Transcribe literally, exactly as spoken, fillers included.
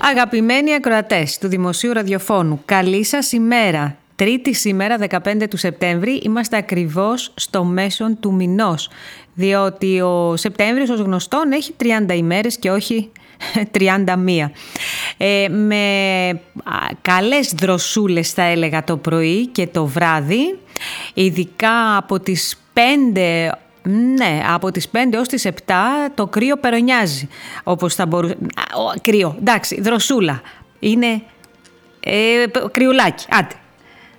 Αγαπημένοι ακροατές του Δημοσίου Ραδιοφώνου, καλή σας ημέρα. Τρίτη σήμερα, δεκαπέντε του Σεπτέμβρη, είμαστε ακριβώς στο μέσον του μηνός, διότι ο Σεπτέμβριος ως γνωστόν έχει τριάντα ημέρες και όχι τριάντα μία. Ε, με καλές δροσούλες θα έλεγα το πρωί και το βράδυ, ειδικά από τις πέντε... Ναι, από τις πέντε ως τις επτά το κρύο περονιάζει, όπως θα μπορούσε... Κρύο, εντάξει, δροσούλα. Είναι ε, κρυουλάκι, άντε.